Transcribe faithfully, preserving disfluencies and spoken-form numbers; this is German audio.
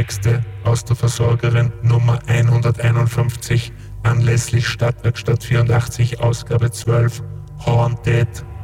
Texte aus der Versorgerin Nummer hunderteinundfünfzig anlässlich Stadtwerkstatt vierundachtzig, Ausgabe zwölf, Haunted.